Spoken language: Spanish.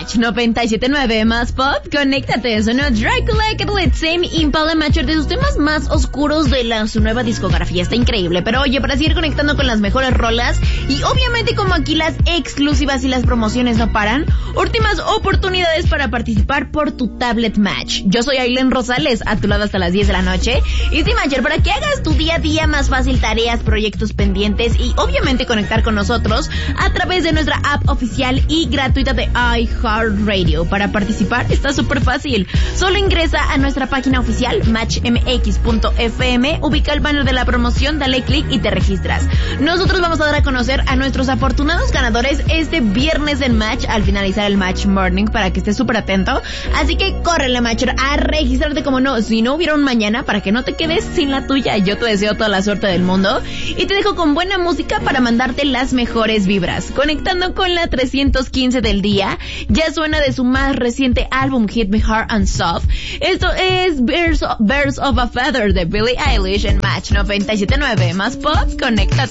Match 97.9 más pop, conéctate, sonó Dracula, Catholic Same, Impala, Match de sus temas más oscuros de su nueva discografía, está increíble, pero oye, para seguir conectando con las mejores rolas, y obviamente como aquí las exclusivas y las promociones no paran, últimas oportunidades para participar por tu tablet Match. Yo soy Aileen Rosales, a tu lado hasta las 10 de la noche, y sí, Matcher, para que hagas tu día a día más fácil, tareas, proyectos pendientes, y obviamente conectar con nosotros a través de nuestra app oficial y gratuita de iHeartRadio. Para participar está súper fácil. Solo ingresa a nuestra página oficial matchmx.fm, ubica el banner de la promoción, dale clic y te registras. Nosotros vamos a dar a conocer a nuestros afortunados ganadores este viernes en Match al finalizar el Match Morning, para que estés súper atento. Así que córrele, Matcher, a registrarte como no, si no hubiera un mañana, para que no te quedes sin la tuya. Yo te deseo toda la suerte del mundo y te dejo con buena música para mandarte las mejores vibras. Conectando con la 315 del día, ya suena de su más reciente álbum Hit Me Hard and Soft. Esto es Birds of a Feather de Billie Eilish en Match 97.9 más pop, conéctate.